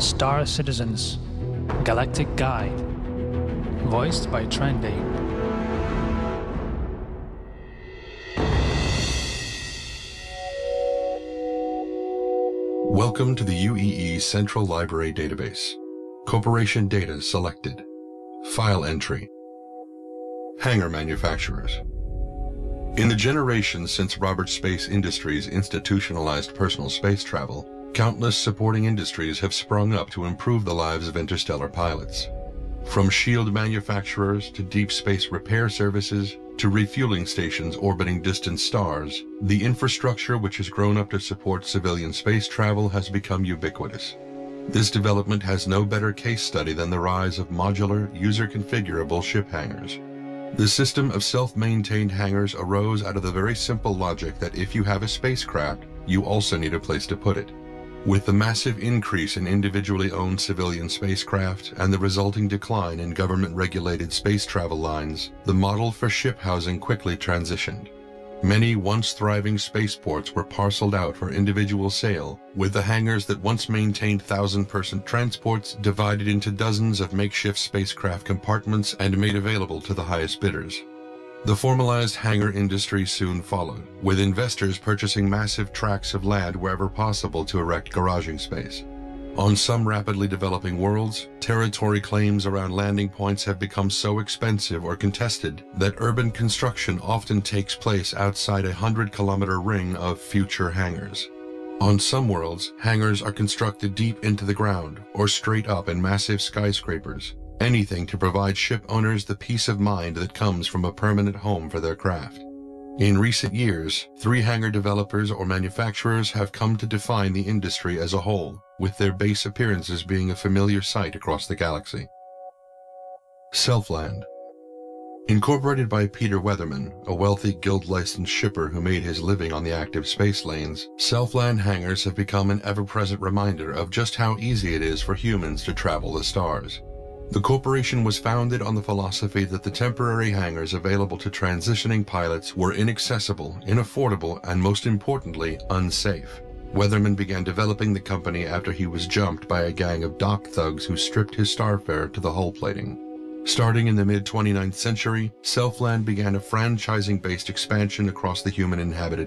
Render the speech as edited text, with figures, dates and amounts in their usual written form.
Star Citizens Galactic Guide, voiced by Trendy. Welcome to the UEE Central Library Database. Corporation data selected. File entry. Hangar manufacturers. In the generations since Roberts Space Industries institutionalized personal space travel, countless supporting industries have sprung up to improve the lives of interstellar pilots. From shield manufacturers to deep space repair services to refueling stations orbiting distant stars, the infrastructure which has grown up to support civilian space travel has become ubiquitous. This development has no better case study than the rise of modular, user-configurable ship hangars. The system of self-maintained hangars arose out of the very simple logic that if you have a spacecraft, you also need a place to put it. With the massive increase in individually owned civilian spacecraft and the resulting decline in government-regulated space travel lines, the model for ship housing quickly transitioned. Many once thriving spaceports were parceled out for individual sale, with the hangars that once maintained 1,000-person transports divided into dozens of makeshift spacecraft compartments and made available to the highest bidders. The formalized hangar industry soon followed, with investors purchasing massive tracts of land wherever possible to erect garaging space. On some rapidly developing worlds, territory claims around landing points have become so expensive or contested that urban construction often takes place outside a 100-kilometer ring of future hangars. On some worlds, hangars are constructed deep into the ground or straight up in massive skyscrapers. Anything to provide ship owners the peace of mind that comes from a permanent home for their craft. In recent years, 3 hangar developers or manufacturers have come to define the industry as a whole, with their base appearances being a familiar sight across the galaxy. Selfland. Incorporated by Peter Weatherman, a wealthy guild-licensed shipper who made his living on the active space lanes, Selfland hangars have become an ever-present reminder of just how easy it is for humans to travel the stars. The corporation was founded on the philosophy that the temporary hangars available to transitioning pilots were inaccessible, inaffordable, and most importantly, unsafe. Weatherman began developing the company after he was jumped by a gang of dock thugs who stripped his starfare to the hull plating. Starting in the mid-29th century, Selfland began a franchising-based expansion across the human-inhabited